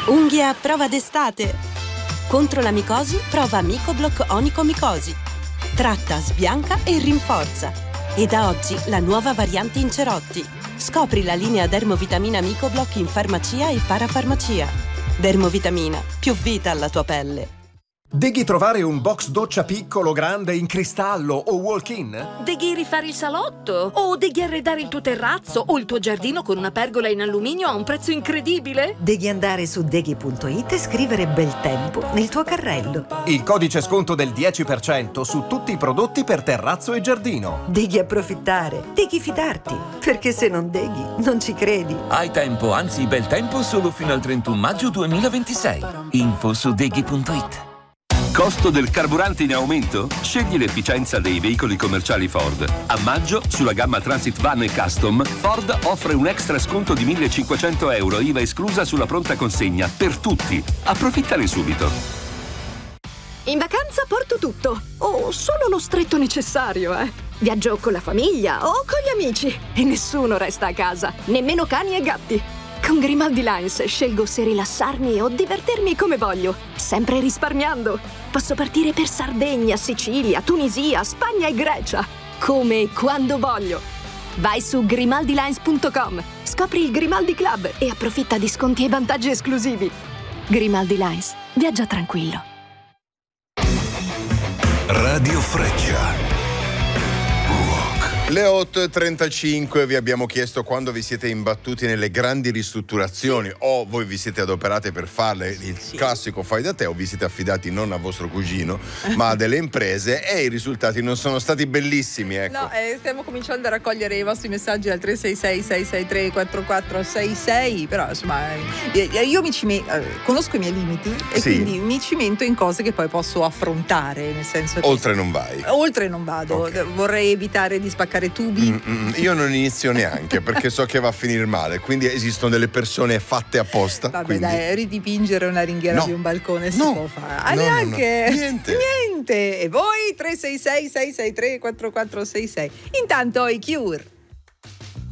Unghie a prova d'estate. Contro la micosi, prova Micoblock onicomicosi. Tratta, sbianca e rinforza. E da oggi la nuova variante in cerotti. Scopri la linea Dermovitamina Micoblock in farmacia e parafarmacia. Dermovitamina, più vita alla tua pelle. Devi trovare un box doccia piccolo, grande, in cristallo o walk-in? Devi rifare il salotto? O devi arredare il tuo terrazzo o il tuo giardino con una pergola in alluminio a un prezzo incredibile? Devi andare su deghi.it e scrivere bel tempo nel tuo carrello. Il codice sconto del 10% su tutti i prodotti per terrazzo e giardino. Devi approfittare, devi fidarti, perché se non deghi, non ci credi. Hai tempo, anzi bel tempo, solo fino al 31 maggio 2026. Info su deghi.it. Costo del carburante in aumento? Scegli l'efficienza dei veicoli commerciali Ford. A maggio, sulla gamma Transit Van e Custom, Ford offre un extra sconto di 1.500 euro, IVA esclusa sulla pronta consegna, per tutti. Approfittane subito. In vacanza porto tutto, o solo lo stretto necessario, Viaggio con la famiglia o con gli amici e nessuno resta a casa, nemmeno cani e gatti. Con Grimaldi Lines scelgo se rilassarmi o divertirmi come voglio, sempre risparmiando. Posso partire per Sardegna, Sicilia, Tunisia, Spagna e Grecia, come e quando voglio. Vai su grimaldilines.com, scopri il Grimaldi Club e approfitta di sconti e vantaggi esclusivi. Grimaldi Lines, viaggia tranquillo. Radio Freccia. Le 8.35 vi abbiamo chiesto quando vi siete imbattuti nelle grandi ristrutturazioni o voi vi siete adoperate per farle, il classico fai da te, o vi siete affidati non a vostro cugino ma a delle imprese e i risultati non sono stati bellissimi, ecco. No, stiamo cominciando a raccogliere i vostri messaggi al 366-663-4466, però insomma io conosco i miei limiti e quindi mi cimento in cose che poi posso affrontare, nel senso che oltre non vai. Oltre non vado, okay. Vorrei evitare di spaccare tubi. Io non inizio neanche perché so che va a finire male, quindi esistono delle persone fatte apposta. Vabbè, quindi... dai, ridipingere una ringhiera di un balcone si può fare. Neanche niente. E voi 366-663-4466. Intanto i Cure.